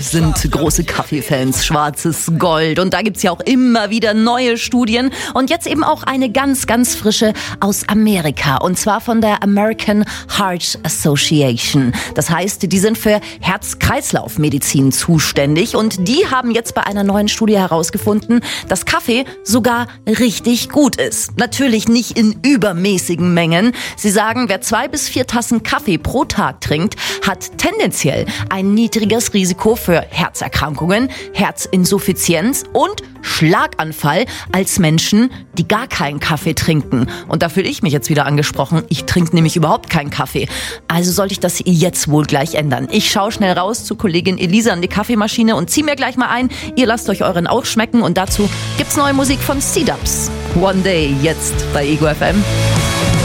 Sind große Kaffeefans, schwarzes Gold. Und da gibt's ja auch immer wieder neue Studien. Und jetzt eben auch eine ganz, ganz frische aus Amerika. Und zwar von der American Heart Association. Das heißt, die sind für Herz-Kreislauf-Medizin zuständig. Und die haben jetzt bei einer neuen Studie herausgefunden, dass Kaffee sogar richtig gut ist. Natürlich nicht in übermäßigen Mengen. Sie sagen, wer 2 bis 4 Tassen Kaffee pro Tag trinkt, hat tendenziell ein niedriges Risiko für Herzerkrankungen, Herzinsuffizienz und Schlaganfall als Menschen, die gar keinen Kaffee trinken. Und da fühle ich mich jetzt wieder angesprochen. Ich trinke nämlich überhaupt keinen Kaffee. Also sollte ich das jetzt wohl gleich ändern. Ich schaue schnell raus zu Kollegin Elisa an die Kaffeemaschine und ziehe mir gleich mal ein. Ihr lasst euch euren auch schmecken und dazu gibt's neue Musik von C-Dubs. One Day jetzt bei Ego FM.